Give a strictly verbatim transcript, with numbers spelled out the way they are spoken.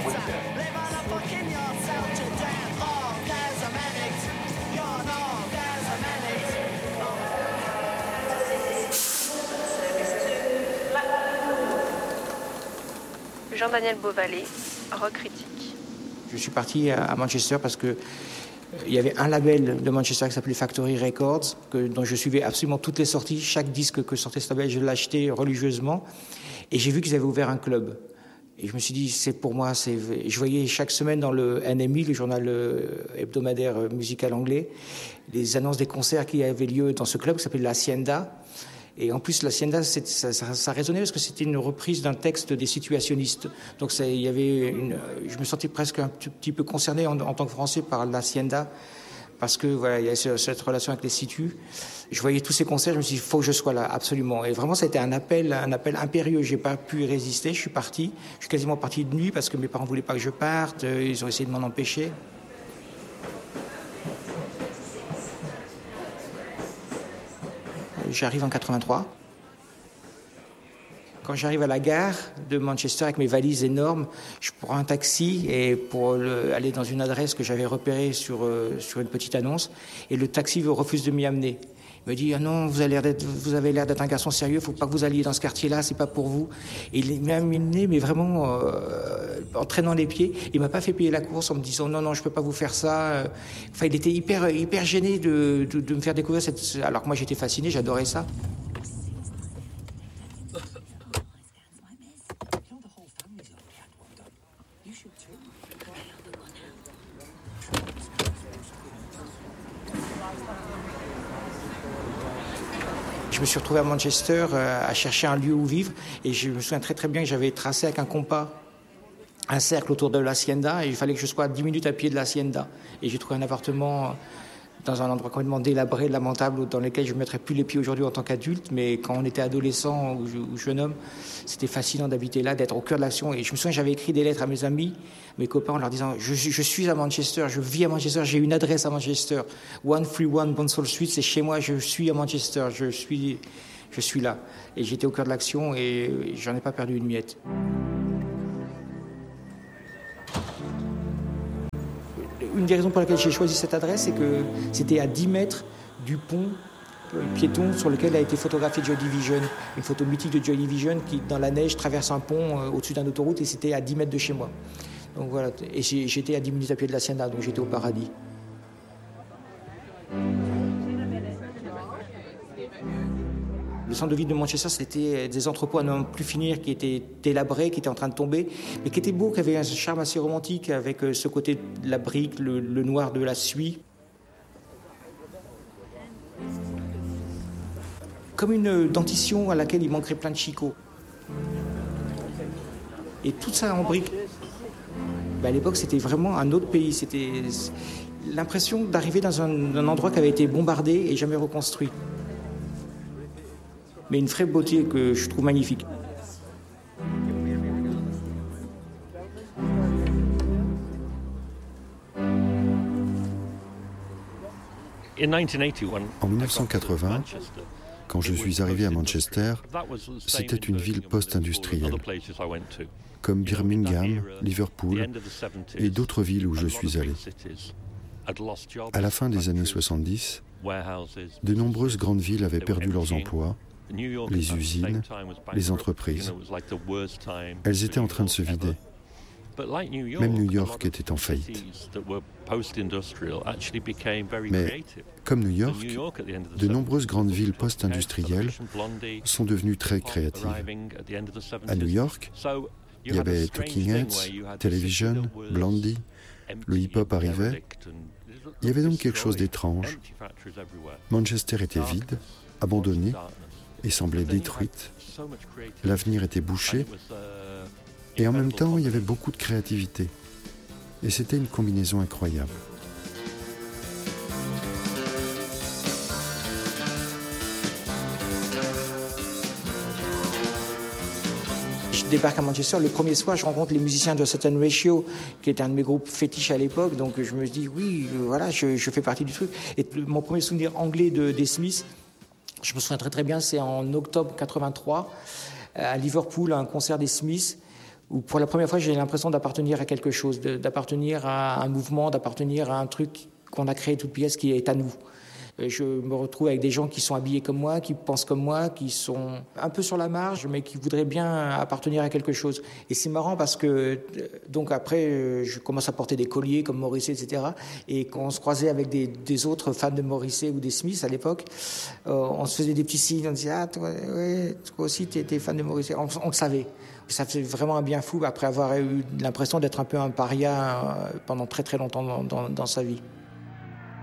Jean-Daniel Beauvalet, rock critique. Je suis parti à Manchester parce que il y avait un label de Manchester qui s'appelait Factory Records, que, dont je suivais absolument toutes les sorties. Chaque disque que sortait ce label, je l'achetais religieusement. Et j'ai vu qu'ils avaient ouvert un club. Et je me suis dit, c'est pour moi. C'est... Je voyais chaque semaine dans le N M E, le journal hebdomadaire musical anglais, les annonces des concerts qui avaient lieu dans ce club qui s'appelait l'Hacienda. Et en plus, l'Hacienda, ça, ça, ça résonnait parce que c'était une reprise d'un texte des situationnistes. Donc, ça, il y avait une, je me sentais presque un petit peu concerné en, en tant que Français par l'Hacienda, parce que voilà, il y a cette relation avec les situs. Je voyais tous ces concerts, je me suis dit, il faut que je sois là, absolument. Et vraiment, ça a été un appel, un appel impérieux. J'ai pas pu y résister. Je suis parti. Je suis quasiment parti de nuit parce que mes parents voulaient pas que je parte. Ils ont essayé de m'en empêcher. J'arrive en quatre-vingt-trois. Quand j'arrive à la gare de Manchester avec mes valises énormes, je prends un taxi et pour le, aller dans une adresse que j'avais repérée sur, euh, sur une petite annonce. Et le taxi refuse de m'y amener. Il me dit, ah non, vous avez l'air d'être, vous avez l'air d'être un garçon sérieux, il ne faut pas que vous alliez dans ce quartier-là, c'est pas pour vous. Et il m'a amené, mais vraiment euh, en traînant les pieds. Il m'a pas fait payer la course en me disant, non, non, je peux pas vous faire ça. Enfin, il était hyper, hyper gêné de, de, de me faire découvrir cette... Alors que moi, j'étais fasciné, j'adorais ça. Je me suis retrouvé à Manchester euh, à chercher un lieu où vivre et je me souviens très très bien que j'avais tracé avec un compas un cercle autour de l'Hacienda et il fallait que je sois à dix minutes à pied de l'Hacienda. Et j'ai trouvé un appartement dans un endroit complètement délabré, lamentable, dans lequel je ne mettrais plus les pieds aujourd'hui en tant qu'adulte, mais quand on était adolescent ou, ou jeune homme, c'était fascinant d'habiter là, d'être au cœur de l'action. Et je me souviens que j'avais écrit des lettres à mes amis, mes copains, en leur disant je, je suis à Manchester, je vis à Manchester, j'ai une adresse à Manchester, cent trente et un Bonsall Street, c'est chez moi, je suis à Manchester, je suis, je suis là. Et j'étais au cœur de l'action et j'en ai pas perdu une miette. Une des raisons pour lesquelles j'ai choisi cette adresse, c'est que c'était à dix mètres du pont piéton sur lequel a été photographié Joy Division. Une photo mythique de Joy Division qui, dans la neige, traverse un pont euh, au-dessus d'une autoroute et c'était à dix mètres de chez moi. Donc voilà. Et j'étais à dix minutes à pied de l'Hacienda, donc j'étais au paradis. Le centre de ville de Manchester, c'était des entrepôts à n'en plus finir qui étaient délabrés, qui étaient en train de tomber, mais qui étaient beaux, qui avaient un charme assez romantique avec ce côté de la brique, le, le noir de la suie. Comme une dentition à laquelle il manquerait plein de chicots. Et tout ça en briques. Ben à l'époque, c'était vraiment un autre pays. C'était l'impression d'arriver dans un, un endroit qui avait été bombardé et jamais reconstruit. Mais une vraie beauté que je trouve magnifique. En dix-neuf cent quatre-vingts, quand je suis arrivé à Manchester, c'était une ville post-industrielle, comme Birmingham, Liverpool et d'autres villes où je suis allé. À la fin des années soixante-dix, de nombreuses grandes villes avaient perdu leurs emplois, les usines, les entreprises. Elles étaient en train de se vider. Même New York était en faillite. Mais comme New York, de nombreuses grandes villes post-industrielles sont devenues très créatives. À New York, il y avait Talking Heads, Television, Blondie, le hip-hop arrivait. Il y avait donc quelque chose d'étrange. Manchester était vide, abandonnée et semblait détruite. L'avenir était bouché. Et en même temps, il y avait beaucoup de créativité. Et c'était une combinaison incroyable. Je débarque à Manchester, le premier soir, je rencontre les musiciens de Certain Ratio, qui était un de mes groupes fétiches à l'époque. Donc je me dis, oui, voilà, je, je fais partie du truc. Et mon premier souvenir anglais de, des Smiths, je me souviens très très bien, c'est en octobre quatre-vingt-trois, à Liverpool, à un concert des Smiths, où pour la première fois j'ai l'impression d'appartenir à quelque chose, de, d'appartenir à un mouvement, d'appartenir à un truc qu'on a créé toute pièce qui est à nous. Je me retrouve avec des gens qui sont habillés comme moi, qui pensent comme moi, qui sont un peu sur la marge, mais qui voudraient bien appartenir à quelque chose. Et c'est marrant parce que, donc après, je commence à porter des colliers comme Morrissey, et cetera. Et quand on se croisait avec des, des autres fans de Morrissey ou des Smiths à l'époque, euh, on se faisait des petits signes, on disait « Ah, toi, ouais, toi aussi, t'es, t'es fan de Morrissey ». On, on le savait. Ça faisait vraiment un bien fou après avoir eu l'impression d'être un peu un paria pendant très très longtemps dans, dans, dans sa vie.